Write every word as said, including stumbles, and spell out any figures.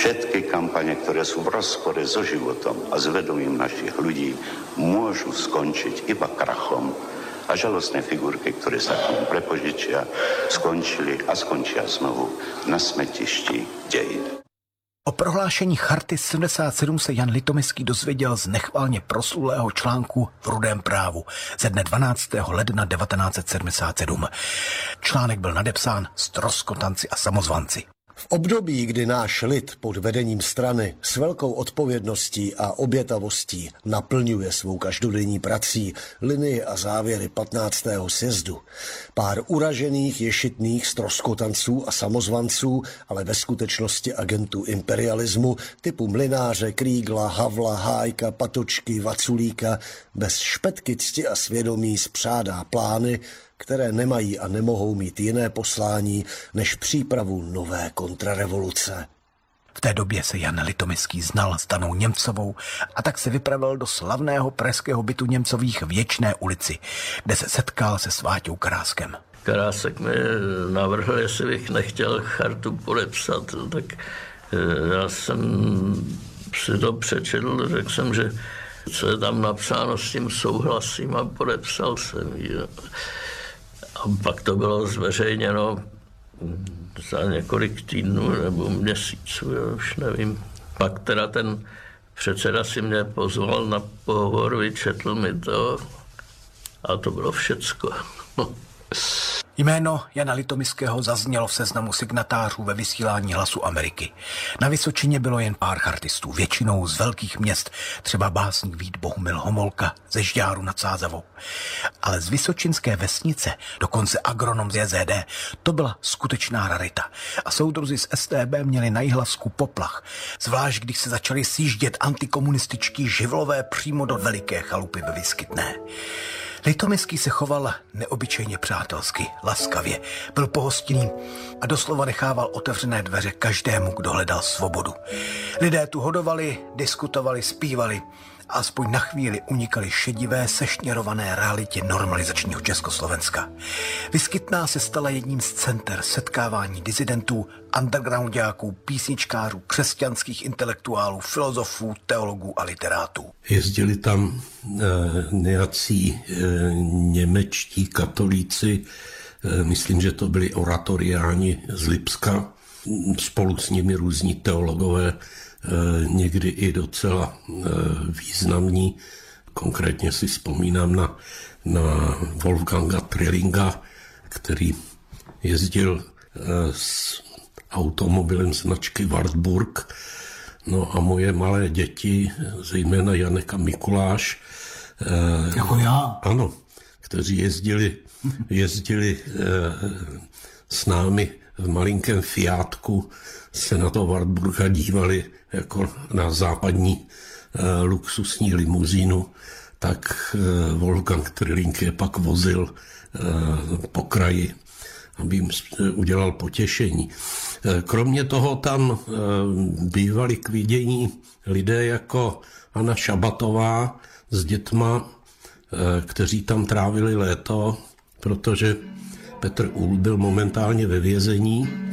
Všetky kampane, ktoré sú v rozpore so životom a s vedomím našich ľudí, môžu skončiť iba krachom. A žalostné figurky, ktoré sa k ním prepožičia, skončili a skončia znovu na smetišti dejín. O prohlášení Charty sedmdesát sedm se Jan Litomyský dozvěděl z nechvalně proslulého článku v Rudém právu ze dne dvanáctého ledna devatenáct set sedmdesát sedm. Článek byl nadepsán Ztroskotanci a samozvanci. V období, kdy náš lid pod vedením strany s velkou odpovědností a obětavostí naplňuje svou každodenní prací linii a závěry patnáctého sjezdu, pár uražených ješitných ztroskotanců a samozvanců, ale ve skutečnosti agentů imperialismu typu Mlynáře, Krígla, Havla, Hájka, Patočky, Vaculíka bez špetky cti a svědomí spřádá plány, které nemají a nemohou mít jiné poslání než přípravu nové kontrarevoluce. V té době se Jan Litomyský znal s Danou Němcovou a tak se vypravil do slavného pražského bytu Němcových v Věčné ulici, kde se setkal se Sváťou Karáskem. Karásek mi navrhl, jestli bych nechtěl chartu podepsat, tak já jsem si to přečetl, řekl jsem, že co je tam napsáno, s tím souhlasím a podepsal jsem ji. A pak to bylo zveřejněno za několik týdnů nebo měsíců, já už nevím. Pak teda ten předseda si mě pozval na pohovor, vyčetl mi to a to bylo všecko. Jméno Jana Litomyského zaznělo v seznamu signatářů ve vysílání Hlasu Ameriky. Na Vysočině bylo jen pár chartistů, většinou z velkých měst, třeba básník Vít Bohumil Homolka ze Žďáru nad Sázavou. Ale z vysočinské vesnice, dokonce agronom z J Z D, to byla skutečná rarita. A soudruzi z S T B měli na Jihlavsku poplach, zvlášť když se začali sjíždět antikomunističtí živlové přímo do veliké chalupy ve Vyskytné. Litomyský se choval neobyčejně přátelsky, laskavě, byl pohostinný a doslova nechával otevřené dveře každému, kdo hledal svobodu. Lidé tu hodovali, diskutovali, zpívali a aspoň na chvíli unikali šedivé, sešněrované realitě normalizačního Československa. Vyskytná se stala jedním z center setkávání disidentů, undergroundáků, písničkářů, křesťanských intelektuálů, filozofů, teologů a literátů. Jezdili tam e, nějací e, němečtí katolíci, e, myslím, že to byli oratoriáni z Lipska, spolu s nimi různí teologové, e, někdy i docela e, významní. Konkrétně si vzpomínám na, na Wolfganga Trillinga, který jezdil e, s automobilem značky Wartburg. No a moje malé děti, zejména Janek a Mikuláš, e, jako já. Ano, kteří jezdili, jezdili e, s námi v malinkém Fiatku, se na to Wartburga dívali jako na západní e, luxusní limuzínu, tak e, Wolfgang Trilling je pak vozil e, po kraji, aby jim udělal potěšení. Kromě toho tam bývali k vidění lidé jako Anna Šabatová s dětma, kteří tam trávili léto, protože Petr Uhl byl momentálně ve vězení